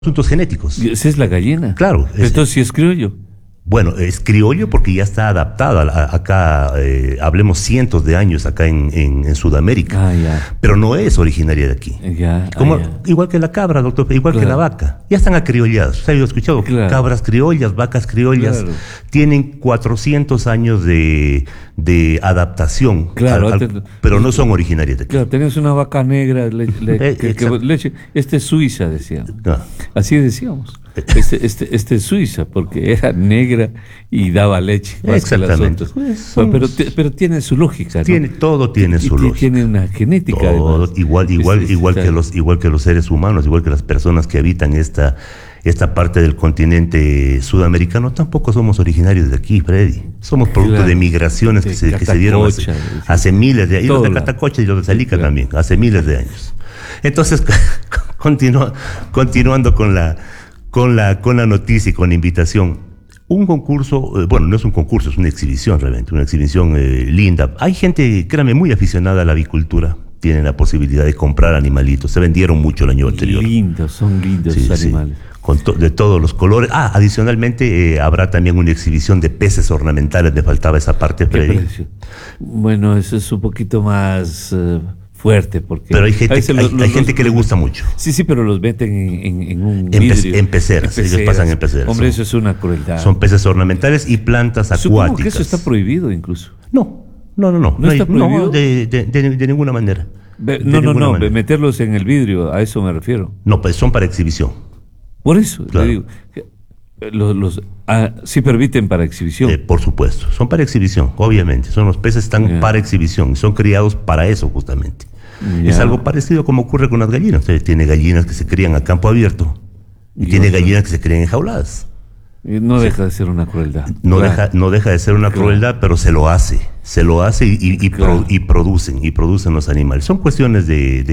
asuntos genéticos. Esa es la gallina. Claro. Entonces, si es criollo. Bueno, es criollo porque ya está adaptado acá, hablemos cientos de años acá en Sudamérica. Ah, ya. Pero no es originaria de aquí. Ya, Igual que la cabra, doctor, igual que la vaca. Ya están acriolladas. ¿Usted ha escuchado? Claro. Cabras criollas, vacas criollas. Claro. Tienen 400 años de adaptación. Claro, pero no son originarias de aquí. Claro, tenés una vaca negra, leche. Este es Suiza, decían. Ah. Así decíamos. Este es Suiza, porque era negra y daba leche. Exactamente. Pero tiene su lógica, ¿no? Todo tiene su lógica. Tiene una genética. Todo, además. igual que los seres humanos, igual que las personas que habitan esta parte del continente sudamericano, tampoco somos originarios de aquí, Freddy. Somos producto de migraciones que se dieron hace miles de años. Y los de Catacocha y los de Salica también, hace miles de años. Entonces, continuando con la noticia y con la invitación. Un concurso, bueno, no es un concurso, es una exhibición realmente, una exhibición linda. Hay gente, créame, muy aficionada a la avicultura. Tienen la posibilidad de comprar animalitos. Se vendieron mucho el año anterior. Son lindos esos animales. De todos los colores. Adicionalmente habrá también una exhibición de peces ornamentales. Me faltaba esa parte, Freddy. Bueno, eso es un poquito más fuerte, porque pero hay gente que le gusta mucho. Sí, pero los meten en un vidrio. En peceras, ellos pasan en peceras. Hombre, eso es una crueldad. Son peces ornamentales y plantas acuáticas. Supongo que eso está prohibido incluso. No. ¿No está prohibido? No, de ninguna manera. Meterlos en el vidrio, a eso me refiero. No, pues son para exhibición. Por eso, claro. Le digo, sí permiten para exhibición. Por supuesto, son para exhibición, obviamente. Los peces están para exhibición, son criados para eso justamente. Es algo parecido como ocurre con las gallinas. Usted tiene gallinas que se crían a campo abierto y tiene gallinas que se crían enjauladas. No deja de ser una crueldad. No deja de ser una crueldad, pero se lo hace y producen los animales. Son cuestiones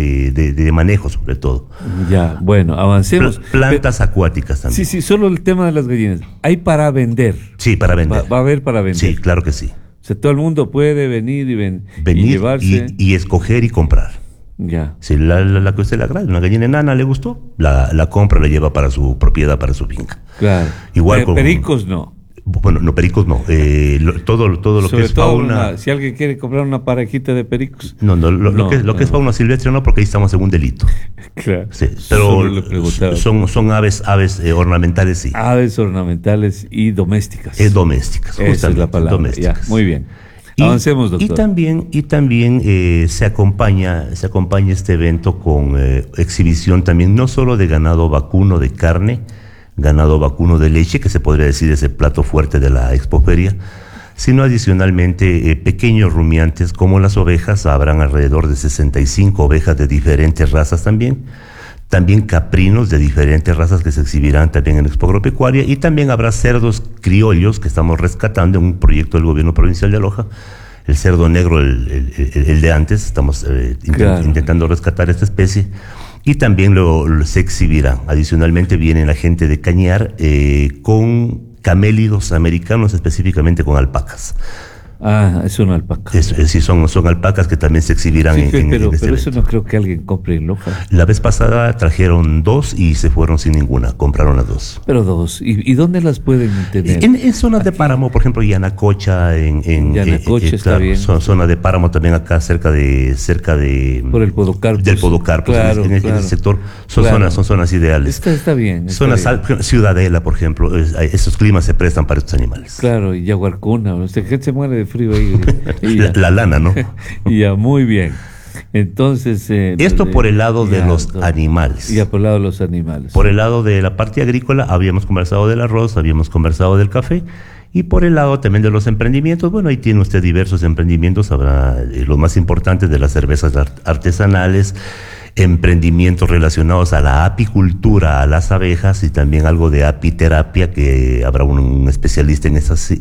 de manejo sobre todo. Ya, bueno, avancemos. Plantas acuáticas también. Sí, solo el tema de las gallinas. ¿Hay para vender? Sí, para vender. Va a haber para vender. Sí, claro que sí. O sea, todo el mundo puede venir y llevarse. Y escoger y comprar. Ya. Si la que a usted le agrada, una gallina enana le gustó, la compra, la lleva para su propiedad, para su finca. Claro. Igual pericos no. Bueno, no, pericos no. Todo lo sobre que es fauna. Si alguien quiere comprar una parejita de pericos. Lo que es fauna silvestre no, porque ahí estamos en un delito. Claro. Sí, pero son aves ornamentales, sí. Aves ornamentales y domésticas. Domésticas, esa es la palabra. Domésticas. Ya, muy bien. Avancemos, doctor. Y también se acompaña este evento con exhibición también, no solo de ganado vacuno de carne, ganado vacuno de leche, que se podría decir es el plato fuerte de la expoferia, sino adicionalmente pequeños rumiantes como las ovejas. Habrán alrededor de 65 ovejas de diferentes razas también caprinos de diferentes razas que se exhibirán también en Expo Agropecuaria, y también habrá cerdos criollos que estamos rescatando en un proyecto del gobierno provincial de Loja. El cerdo negro, el de antes, estamos intentando rescatar esta especie, y también se exhibirá. Adicionalmente viene la gente de Cañar con camélidos americanos, específicamente con alpacas. Es una alpaca. Sí, son alpacas que también se exhibirán pero este eso no creo que alguien compre en Loja. La vez pasada trajeron 2 y se fueron sin ninguna, compraron las 2. Pero 2, ¿y dónde las pueden tener? En zonas de páramo, por ejemplo, Yanacocha, Yanacocha está claro, bien. Zona de páramo también acá cerca de por el Podocarpus. Del Podocarpus, claro, en el sector son zonas ideales. Está bien. Ciudadela, por ejemplo, esos climas se prestan para estos animales. Claro, y Yaguarcuna, gente se muere de frío ahí. La lana, ¿no? Ya, muy bien. Entonces... esto por el lado de los animales. Ya, por el lado de los animales. Por el lado de la parte agrícola habíamos conversado del arroz, habíamos conversado del café, y por el lado también de los emprendimientos. Bueno, ahí tiene usted diversos emprendimientos. Habrá los más importantes de las cervezas artesanales, emprendimientos relacionados a la apicultura, a las abejas, y también algo de apiterapia, que habrá un especialista en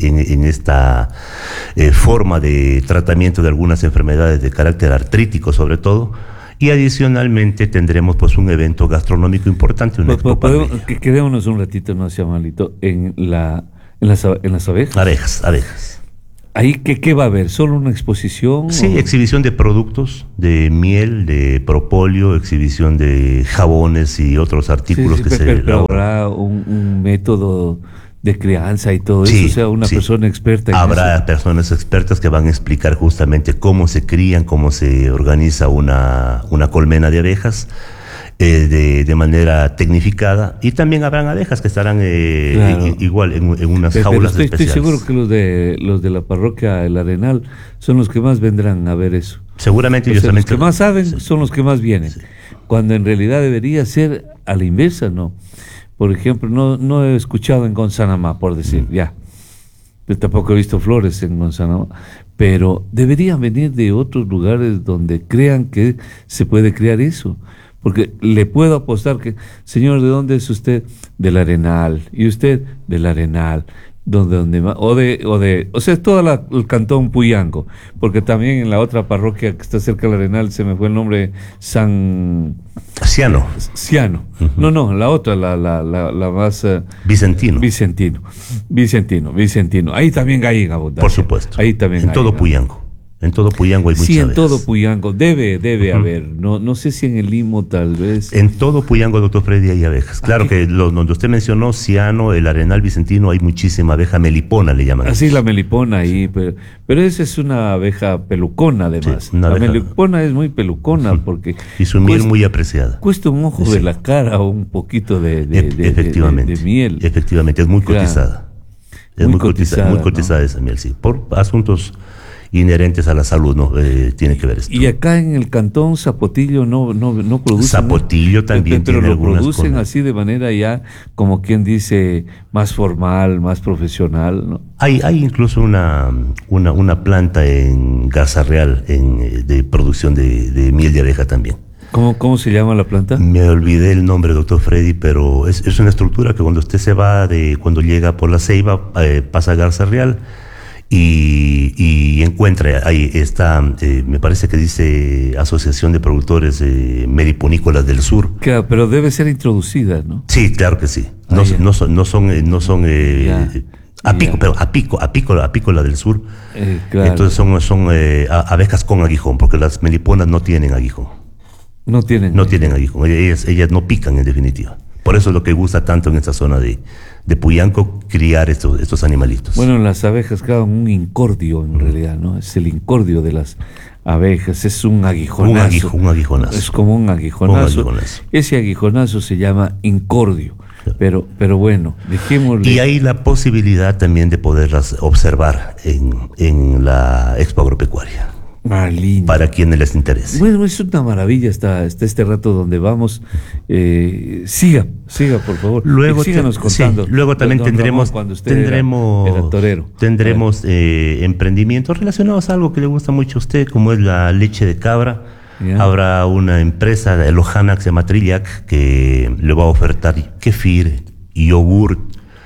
esta forma de tratamiento de algunas enfermedades de carácter artrítico sobre todo. Y adicionalmente tendremos pues un evento gastronómico importante, una expo parrilla. Quedémonos un ratito, no sea malito, en las abejas. Abejas. ¿Ahí qué va a haber? ¿Solo una exposición? Sí, o? exhibición de productos, de miel, de propóleo, exhibición de jabones y otros artículos que se pero elaboran. habrá un método de crianza y todo Sí, eso, o sea, una sí. persona experta en Habrá eso. personas expertas que van a explicar justamente cómo se crían, cómo se organiza una colmena de abejas de manera tecnificada, y también habrán abejas que estarán Claro. igual en unas Pero jaulas estoy especiales. seguro que los de la parroquia El Arenal son los que más vendrán a ver eso. Seguramente O ellos sea, también. los que más saben Sí, son los que más vienen, sí. cuando en realidad debería ser a la inversa, ¿no? Por ejemplo, no he escuchado en Gonzanamá, por decir, ya. Yo tampoco he visto flores en Gonzanamá, pero deberían venir de otros lugares donde crean que se puede crear eso. Porque le puedo apostar que, señor, ¿de dónde es usted? Del Arenal. ¿Y usted? Del Arenal. O sea, es todo el cantón Puyango, porque también en la otra parroquia que está cerca del Arenal, se me fue el nombre, San Ciano, Ciano. Ujú. No, la otra, la más Vicentino, Vicentino. Ahí también hay en abundancia. por supuesto. Ahí también En hay todo en Puyango. En todo Puyango hay Sí, muchas en todo abejas. Puyango. Debe haber. No sé si en el Limo tal vez. En todo Puyango, doctor Freddy, hay abejas. Claro Aquí. que donde usted mencionó, Ciano, el Arenal Vicentino, hay muchísima abeja melipona, le llaman. Así ellos. la melipona ahí, pero esa es una abeja pelucona además. Sí, una La abeja. melipona es muy pelucona porque Y su miel cuesta, muy apreciada. cuesta un ojo Sí. de la cara o un poquito Efectivamente. de miel. Efectivamente, es muy Claro. cotizada. Es Muy muy cotizada, muy cotizada, cotizada esa miel, sí. Por asuntos inherentes a la salud, ¿no? Tiene que ver esto. Y acá en el cantón Zapotillo no producen. Zapotillo también pero tiene lo algunas producen con- así de manera ya, como quien dice, más formal, más profesional, ¿no? Hay incluso una planta en Garza Real de producción de miel de abeja también. ¿Cómo se llama la planta? Me olvidé el nombre, doctor Freddy, pero es una estructura que cuando usted se va, cuando llega por la Ceiba, pasa a Garza Real y encuentra, ahí está, me parece que dice Asociación de Productores Meliponícolas del Sur. Claro, pero debe ser introducida, ¿no? Sí, claro que sí. No, Ya. no son Ya. pero apícola del sur. Claro. Entonces son abejas con aguijón, porque las meliponas no tienen aguijón. No tienen. No tienen aguijón. Ellas no pican en definitiva. Por eso es lo que gusta tanto en esta zona de Puyanco, criar estos animalitos. Bueno, las abejas crean un incordio en realidad, ¿no? Es el incordio de las abejas, es un aguijonazo. Un aguijonazo. Es como un aguijonazo. Un aguijonazo. Ese aguijonazo se llama incordio. Pero bueno, dejémosle. Y hay la posibilidad también de poderlas observar en la Expo Agropecuaria, Lindo. para quienes les interese. Bueno, es una maravilla está este rato donde vamos. Siga, por favor. Luego, síganos contando. sí, luego también Don tendremos, Ramón, cuando usted era torero. tendremos emprendimientos relacionados a algo que le gusta mucho a usted, como es la leche de cabra. Ya. Habrá una empresa de Lojana que se llama Trillac, que le va a ofertar kefir, yogur,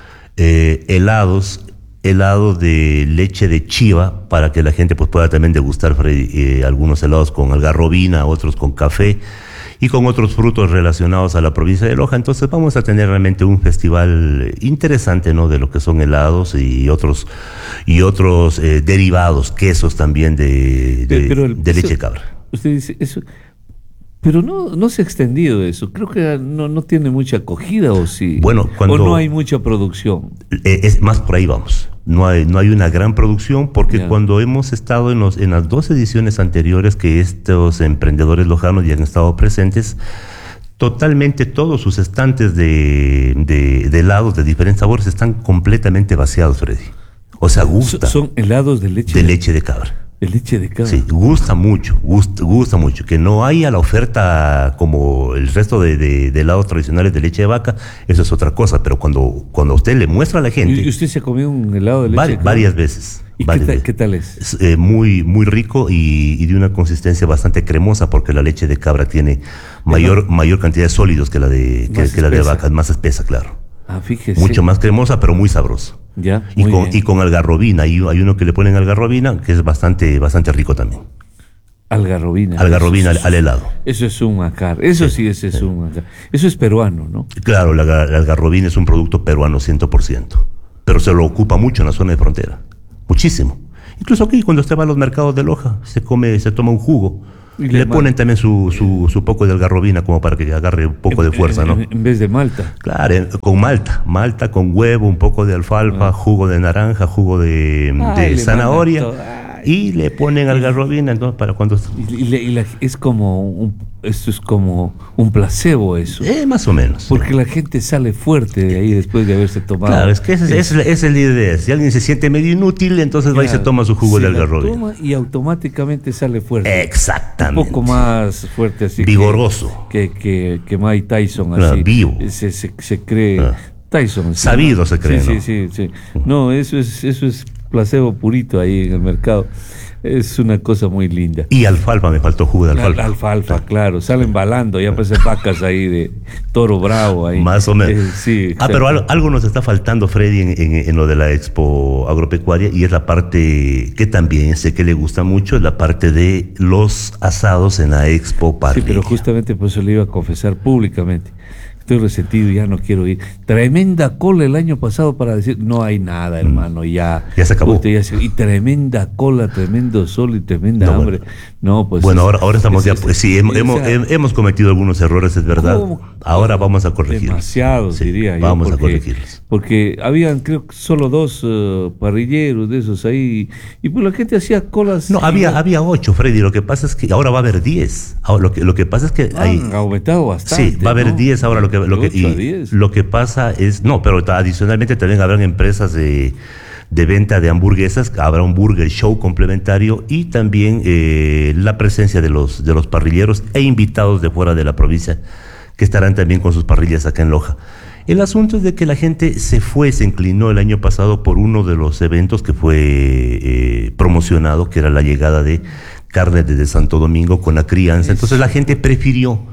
helado de leche de chiva, para que la gente pues pueda también degustar, Freddy, algunos helados con algarrobina, otros con café y con otros frutos relacionados a la provincia de Loja. Entonces vamos a tener realmente un festival interesante, ¿no? De lo que son helados y otros derivados, quesos también Pero de leche de cabra. Usted dice eso, pero no se ha extendido eso. Creo que no tiene mucha acogida, o sí. Bueno, o no hay mucha producción. Es más, por ahí vamos. No hay una gran producción, porque Ya. cuando hemos estado en las 2 ediciones anteriores que estos emprendedores lojanos ya han estado presentes, totalmente todos sus estantes de helados de diferentes sabores están completamente vaciados, Freddy. O sea, gusta Son helados de leche de leche de cabra. de leche de cabra. Sí, gusta mucho. Que no haya la oferta como el resto de helados tradicionales de leche de vaca, eso es otra cosa. Pero cuando usted le muestra a la gente, ¿Y usted se ha comido un helado de leche de cabra? varias veces. ¿Y varias veces. qué tal es? Es muy, muy rico y de una consistencia bastante cremosa, porque la leche de cabra tiene mayor cantidad de sólidos que la de espesa. vaca, más espesa, claro. Fíjese. Mucho más cremosa, pero muy sabroso. Ya, Y muy bien. con algarrobina. Hay uno que le ponen algarrobina, que es bastante rico también. Algarrobina. Algarrobina Eso al helado. Eso es un manjar. Eso sí, ese es un manjar. Eso es peruano, ¿no? Claro, la algarrobina es un producto peruano 100%, pero se lo ocupa mucho en la zona de frontera. Muchísimo. Incluso aquí, cuando usted va a los mercados de Loja, se toma un jugo. Y Le ponen también su poco de algarrobina como para que agarre un poco de fuerza, ¿no? En vez de malta. Claro, con malta con huevo, un poco de alfalfa, jugo de naranja, jugo de zanahoria, y le ponen algarrobina, entonces para cuando... Es como esto es como un placebo eso. Más o menos. Porque la gente sale fuerte de ahí después de haberse tomado. Claro, es que esa es la idea. Si alguien se siente medio inútil, entonces va y se toma su jugo de algarrobina. Toma y automáticamente sale fuerte. Exactamente. Un poco más fuerte así. Vigoroso. Que Mike Tyson, Claro, así. vivo. Se cree. Tyson. Sabido se cree, sí. No, eso es placebo purito ahí en el mercado. Es una cosa muy linda. Y alfalfa, me faltó jugo de alfalfa. Alfalfa, claro. Salen balando, ya parecen vacas ahí de toro bravo ahí. Más o menos. Sí. Pero algo nos está faltando, Freddy, en lo de la Expo Agropecuaria, y es la parte que también sé que le gusta mucho, es la parte de los asados en la Expo Parrilla. Sí, pero justamente por eso le iba a confesar públicamente. Estoy resentido y ya no quiero ir. Tremenda cola el año pasado para decir, no hay nada, hermano, ya se acabó. Y tremenda cola, tremendo sol y tremenda hambre. Bueno. No, pues. Bueno, ahora estamos ya, pues sí, hemos cometido algunos errores, es verdad. Ahora vamos a corregirlos. Demasiados, diría yo. Vamos a corregirlos. Porque habían, creo que solo 2 parrilleros de esos ahí, y pues la gente hacía colas. No, había 8, Freddy. Lo que pasa es que ahora va a haber 10. Ahora, lo que pasa es que han aumentado bastante. Sí, va a haber 10 ahora. Lo que pasa es, no, pero adicionalmente también habrán empresas de venta de hamburguesas, habrá un burger show complementario y también la presencia de los parrilleros e invitados de fuera de la provincia que estarán también con sus parrillas acá en Loja. El asunto es de que la gente se inclinó el año pasado por uno de los eventos que fue promocionado, que era la llegada de carne desde Santo Domingo con la crianza. Entonces la gente prefirió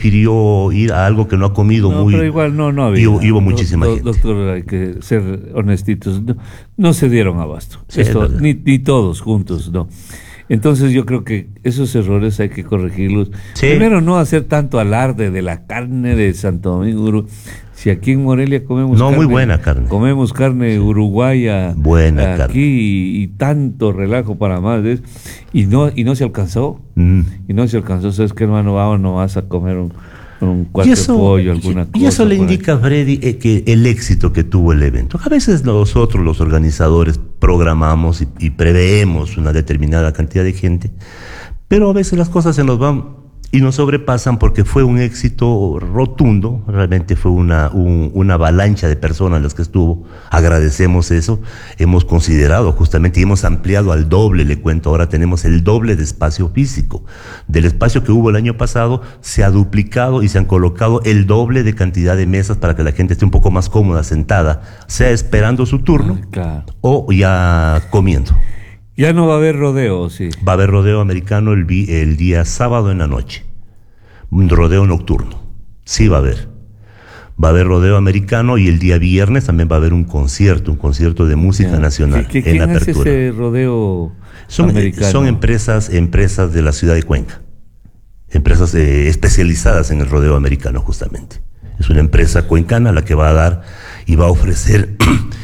ir a algo que no ha comido muy... Pero igual no había. Y hubo muchísima gente. Doctor, hay que ser honestitos. No se dieron abasto. Sí, ni todos juntos, no. Entonces yo creo que esos errores hay que corregirlos. Sí. Primero, no hacer tanto alarde de la carne de Santo Domingo. Si aquí en Morelia comemos muy buena carne. Comemos carne uruguaya. Buena aquí carne. Y tanto relajo para más. ¿Ves? Y no se alcanzó. Y no se alcanzó. ¿Sabes qué, hermano? Vamos, no vas a comer un cuarto de pollo, alguna cosa. Y eso le indica, Freddy, que el éxito que tuvo el evento. A veces nosotros, los organizadores, programamos y preveemos una determinada cantidad de gente, pero a veces las cosas se nos van y nos sobrepasan porque fue un éxito rotundo. Realmente fue una avalancha de personas las que estuvo. Agradecemos eso. Hemos considerado justamente y hemos ampliado al doble, le cuento. Ahora tenemos el doble de espacio físico. Del espacio que hubo el año pasado se ha duplicado y se han colocado el doble de cantidad de mesas para que la gente esté un poco más cómoda sentada, sea esperando su turno o ya comiendo. Ya no va a haber rodeo, sí. Va a haber rodeo americano el día sábado en la noche. Un rodeo nocturno. Sí va a haber. Va a haber rodeo americano y el día viernes también va a haber un concierto de música nacional en la apertura. ¿Quién hace ese rodeo americano? Son empresas de la ciudad de Cuenca. Empresas especializadas en el rodeo americano justamente. Es una empresa cuencana la que va a dar y va a ofrecer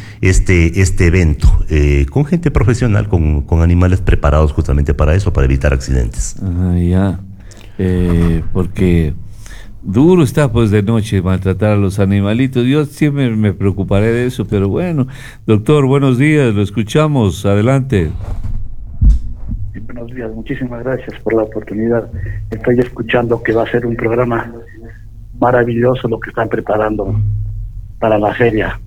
este evento con gente profesional, con animales preparados justamente para eso, para evitar accidentes. Porque duro está pues de noche maltratar a los animalitos. Yo siempre me preocuparé de eso, pero bueno, doctor, buenos días, lo escuchamos, adelante. Buenos días, muchísimas gracias por la oportunidad. Estoy escuchando que va a ser un programa maravilloso lo que están preparando para la feria.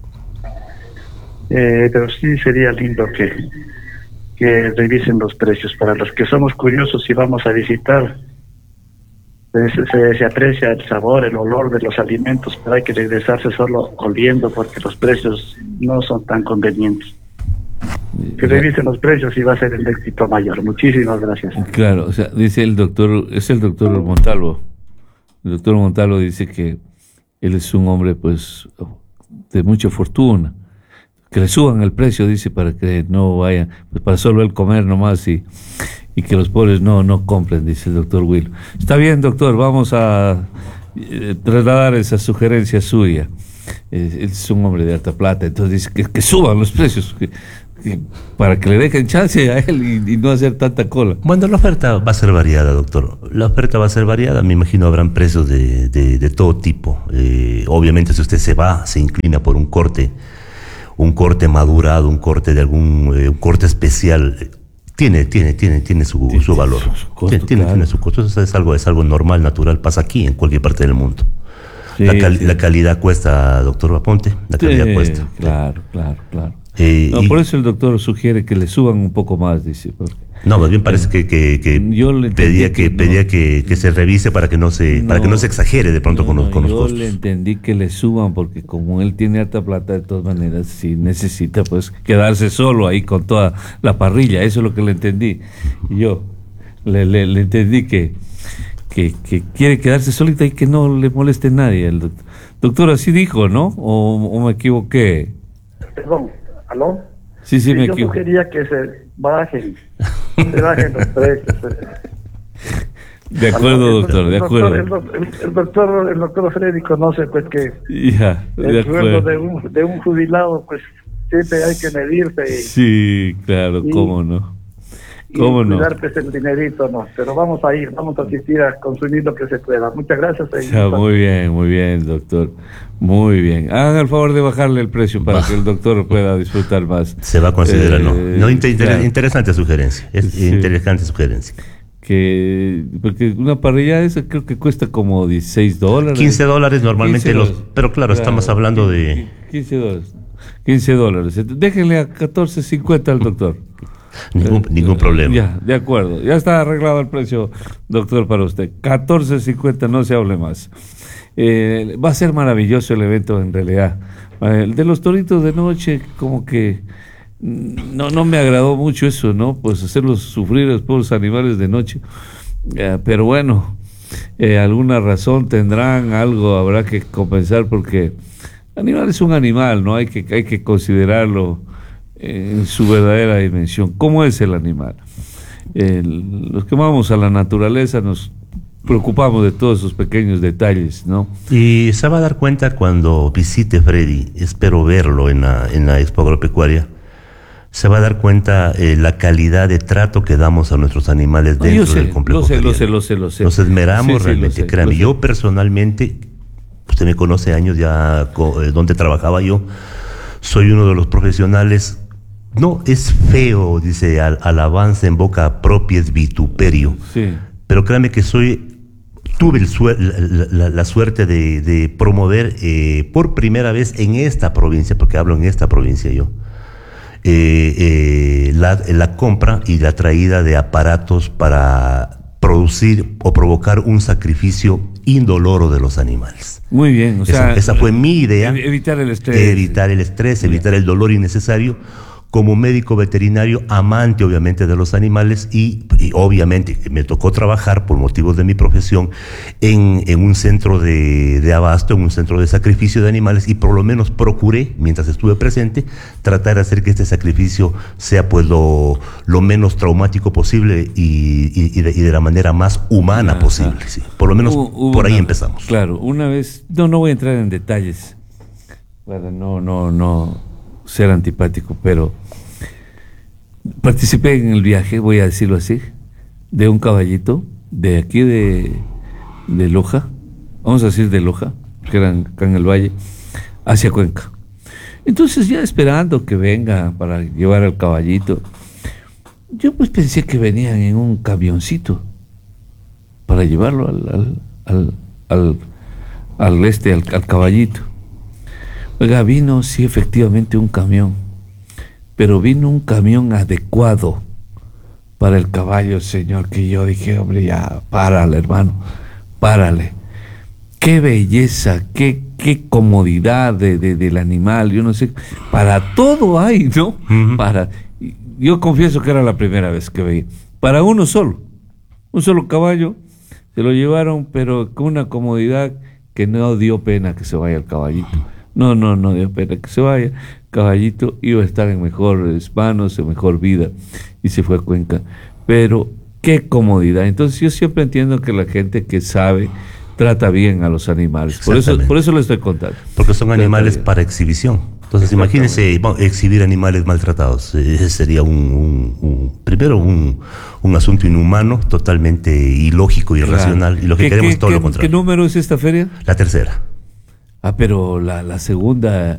Pero sí sería lindo que revisen los precios. Para los que somos curiosos y vamos a visitar, se aprecia el sabor, el olor de los alimentos, pero hay que regresarse solo oliendo porque los precios no son tan convenientes. Que revisen los precios y va a ser el éxito mayor. Muchísimas gracias. Claro, o sea, dice el doctor, es el doctor Montalvo. El doctor Montalvo dice que él es un hombre pues de mucha fortuna. Que le suban el precio, dice, para que no vayan, pues para solo él comer nomás y que los pobres no compren, dice el doctor Will. Está bien, doctor, vamos a trasladar esa sugerencia suya. Es un hombre de alta plata, entonces dice que suban los precios, para que le dejen chance a él y no hacer tanta cola. Bueno, la oferta va a ser variada, doctor. La oferta va a ser variada. Me imagino habrán precios de todo tipo. Obviamente, si usted se inclina por un corte madurado, un corte de un corte especial, tiene su valor. Tiene su costo. Eso es algo normal, natural. Pasa aquí, en cualquier parte del mundo. Sí, La calidad cuesta, doctor Aponte. La calidad cuesta. Claro. Y por eso el doctor sugiere que le suban un poco más, dice. no, más bien parece que yo le pedía que se revise para que no se exagere de pronto con los costos. Yo le entendí que le suban porque como él tiene harta plata, de todas maneras, sí necesita pues quedarse solo ahí con toda la parrilla. Eso es lo que le entendí. Y yo le entendí que quiere quedarse solita y que no le moleste nadie. El doctor así dijo, ¿no? ¿O me equivoqué? Perdón, ¿aló? Sí, me yo equivoqué. sugería que se bajen los precios. De acuerdo, doctor, de acuerdo. El doctor Freddy conoce pues que Ya, de el sueldo acuerdo. de un jubilado pues siempre hay que medirse Sí, claro, cómo no. ¿Cómo no? cuidar pues el dinerito, no. Pero vamos a asistir a consumir lo que se pueda. Muchas gracias. Ya, muy bien, doctor. Muy bien. Hagan el favor de bajarle el precio para que el doctor pueda disfrutar más. Se va a considerar, claro. Interesante sugerencia. Interesante sugerencia. Porque una parrilla esa creo que cuesta como $16. $15 normalmente $15. pero claro, estamos hablando de $15. Déjenle a $14.50 al doctor. ningún problema. Ya, de acuerdo. Ya está arreglado el precio, doctor, para usted. $14.50, no se hable más. Va a ser maravilloso el evento en realidad. El de los toritos de noche, como que no me agradó mucho eso, ¿no? Pues hacerlos sufrir a los pobres animales de noche. Pero bueno, alguna razón tendrán, algo habrá que compensar porque el animal es un animal, ¿no? Hay que considerarlo en su verdadera dimensión. ¿Cómo es el animal? Los que amamos a la naturaleza nos preocupamos de todos esos pequeños detalles, ¿no? Y se va a dar cuenta cuando visite Freddy, espero verlo en la Expo Agropecuaria, se va a dar cuenta la calidad de trato que damos a nuestros animales dentro del complejo. Lo sé. Nos esmeramos realmente, créame. Yo personalmente, usted me conoce años ya donde trabajaba yo, soy uno de los profesionales. No es feo, dice, alabanza en boca propia es vituperio. Sí. Pero créame que tuve la suerte de promover por primera vez en esta provincia, porque hablo en esta provincia yo, la compra y la traída de aparatos para producir o provocar un sacrificio indoloro de los animales. Muy bien, o sea, esa fue mi idea. Evitar el estrés. Evitar el dolor innecesario. Como médico veterinario, amante obviamente de los animales y obviamente me tocó trabajar por motivos de mi profesión en un centro de abasto, en un centro de sacrificio de animales y por lo menos procuré, mientras estuve presente, tratar de hacer que este sacrificio sea pues lo menos traumático posible y de la manera más humana posible. Sí. Por lo menos por ahí empezamos. Claro, una vez, no voy a entrar en detalles para no ser antipático, pero participé en el viaje, voy a decirlo así, de un caballito de aquí de Loja, vamos a decir de Loja, que eran acá en el valle, hacia Cuenca. Entonces ya esperando que venga para llevar al caballito, yo pues pensé que venían en un camioncito para llevarlo al caballito. Oiga, vino sí efectivamente un camión, pero vino un camión adecuado para el caballo, señor, que yo dije, hombre, ya, párale, hermano, párale. Qué belleza, qué comodidad del animal, yo no sé, para todo hay, ¿no? Uh-huh. Yo confieso que era la primera vez que veía, para un solo caballo, se lo llevaron, pero con una comodidad que no dio pena que se vaya el caballito. No dio pena que se vaya. Caballito iba a estar en mejores manos, en mejor vida, y se fue a Cuenca. Pero qué comodidad. Entonces yo siempre entiendo que la gente que sabe trata bien a los animales. Por eso le estoy contando. Porque son animales para exhibición. Entonces, imagínense exhibir animales maltratados. Sería primero un asunto inhumano, totalmente ilógico, irracional. Y lo que queremos es todo lo contrario. ¿Qué número es esta feria? La tercera. Pero la segunda